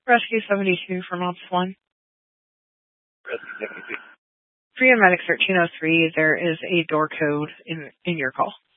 Rescue 72 from Ops 1. Rescue 72. For your medics 1303, there is a door code in your call.